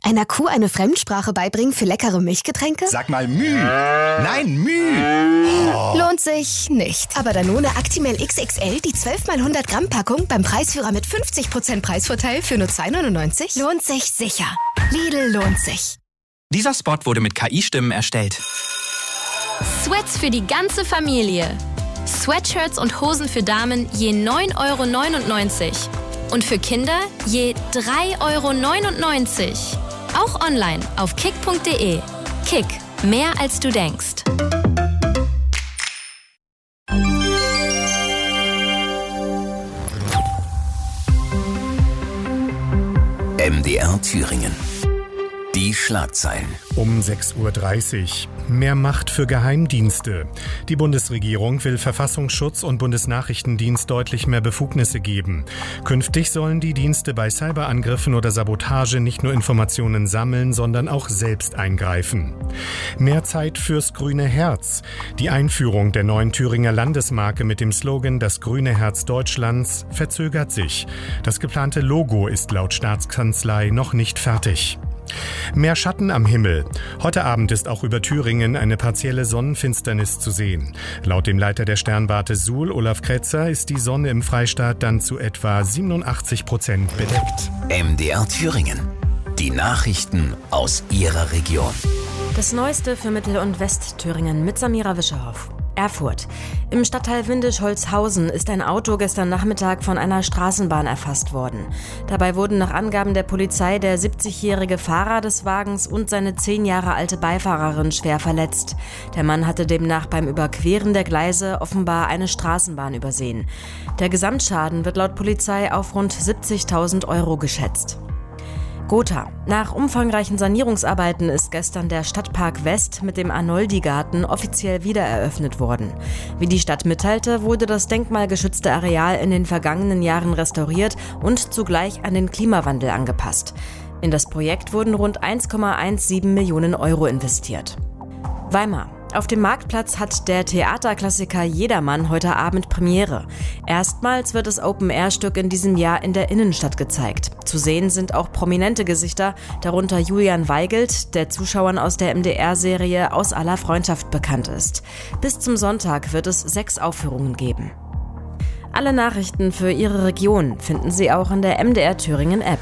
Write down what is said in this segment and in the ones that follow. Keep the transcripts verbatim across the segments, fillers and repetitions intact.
Einer Kuh eine Fremdsprache beibringen für leckere Milchgetränke? Sag mal Müh. Nein, Müh. Oh. Lohnt sich nicht. Aber Danone Actimel X X L, die zwölf mal hundert Gramm Packung beim Preisführer mit fünfzig Prozent Preisvorteil für nur zwei neunundneunzig? Lohnt sich sicher. Lidl lohnt sich. Dieser Spot wurde mit K I-Stimmen erstellt. Sweats für die ganze Familie. Sweatshirts und Hosen für Damen je neun Euro neunundneunzig. Und für Kinder je drei Euro neunundneunzig. Auch online auf kick punkt de. Kick, mehr als du denkst. M D R Thüringen. Die Schlagzeilen. Um sechs Uhr dreißig. Mehr Macht für Geheimdienste. Die Bundesregierung will Verfassungsschutz und Bundesnachrichtendienst deutlich mehr Befugnisse geben. Künftig sollen die Dienste bei Cyberangriffen oder Sabotage nicht nur Informationen sammeln, sondern auch selbst eingreifen. Mehr Zeit fürs grüne Herz. Die Einführung der neuen Thüringer Landesmarke mit dem Slogan „Das grüne Herz Deutschlands" verzögert sich. Das geplante Logo ist laut Staatskanzlei noch nicht fertig. Mehr Schatten am Himmel. Heute Abend ist auch über Thüringen eine partielle Sonnenfinsternis zu sehen. Laut dem Leiter der Sternwarte Suhl, Olaf Kretzer, ist die Sonne im Freistaat dann zu etwa siebenundachtzig Prozent bedeckt. M D R Thüringen. Die Nachrichten aus Ihrer Region. Das Neueste für Mittel- und Westthüringen mit Samira Wischerhoff. Erfurt. Im Stadtteil Windisch-Holzhausen ist ein Auto gestern Nachmittag von einer Straßenbahn erfasst worden. Dabei wurden nach Angaben der Polizei der siebzigjährige Fahrer des Wagens und seine zehn Jahre alte Beifahrerin schwer verletzt. Der Mann hatte demnach beim Überqueren der Gleise offenbar eine Straßenbahn übersehen. Der Gesamtschaden wird laut Polizei auf rund siebzigtausend Euro geschätzt. Gotha. Nach umfangreichen Sanierungsarbeiten ist gestern der Stadtpark West mit dem Arnoldi-Garten offiziell wiedereröffnet worden. Wie die Stadt mitteilte, wurde das denkmalgeschützte Areal in den vergangenen Jahren restauriert und zugleich an den Klimawandel angepasst. In das Projekt wurden rund eins Komma siebzehn Millionen Euro investiert. Weimar. Auf dem Marktplatz hat der Theaterklassiker Jedermann heute Abend Premiere. Erstmals wird das Open-Air-Stück in diesem Jahr in der Innenstadt gezeigt. Zu sehen sind auch prominente Gesichter, darunter Julian Weigelt, der Zuschauern aus der M D R-Serie Aus aller Freundschaft bekannt ist. Bis zum Sonntag wird es sechs Aufführungen geben. Alle Nachrichten für Ihre Region finden Sie auch in der M D R Thüringen App.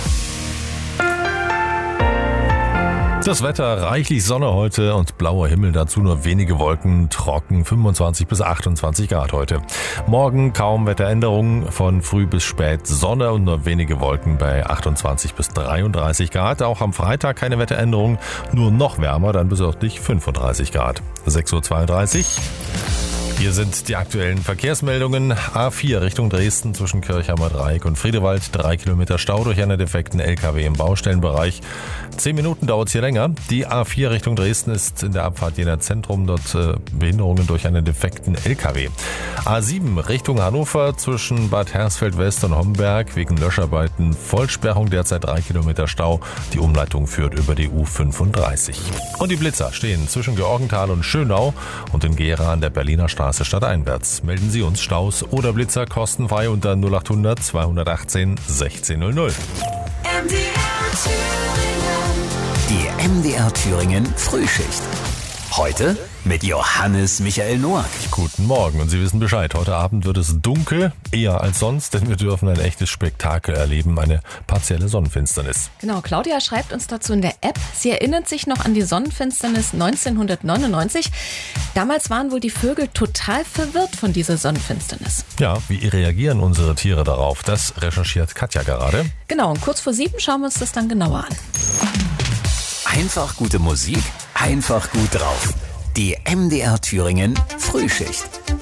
Das Wetter, reichlich Sonne heute und blauer Himmel, dazu nur wenige Wolken, trocken, fünfundzwanzig bis achtundzwanzig Grad heute. Morgen kaum Wetteränderungen, von früh bis spät Sonne und nur wenige Wolken bei achtundzwanzig bis dreiunddreißig Grad. Auch am Freitag keine Wetteränderungen, nur noch wärmer, dann bis auf dich fünfunddreißig Grad. sechs Uhr zweiunddreißig. Hier sind die aktuellen Verkehrsmeldungen. A vier Richtung Dresden zwischen Kirchhammer Dreieck und Friedewald. Drei Kilometer Stau durch einen defekten L K W im Baustellenbereich. Zehn Minuten dauert es hier länger. Die A vier Richtung Dresden ist in der Abfahrt Jena Zentrum. Dort äh, Behinderungen durch einen defekten L K W. A sieben Richtung Hannover zwischen Bad Hersfeld West und Homberg. Wegen Löscharbeiten Vollsperrung, derzeit drei Kilometer Stau. Die Umleitung führt über die U fünfunddreißig. Und die Blitzer stehen zwischen Georgenthal und Schönau und in Gera an der Berliner Straße stadteinwärts. Melden Sie uns Staus oder Blitzer kostenfrei unter null achthundert zweihundertachtzehn sechzehn null null. M D R Thüringen. Die M D R Thüringen Frühschicht. Heute mit Johannes Michael Noack. Guten Morgen und Sie wissen Bescheid. Heute Abend wird es dunkel, eher als sonst, denn wir dürfen ein echtes Spektakel erleben, eine partielle Sonnenfinsternis. Genau, Claudia schreibt uns dazu in der App. Sie erinnert sich noch an die Sonnenfinsternis neunzehnhundertneunundneunzig. Damals waren wohl die Vögel total verwirrt von dieser Sonnenfinsternis. Ja, wie reagieren unsere Tiere darauf? Das recherchiert Katja gerade. Genau, und kurz vor sieben schauen wir uns das dann genauer an. Einfach gute Musik, einfach gut drauf. Die M D R Thüringen Frühschicht.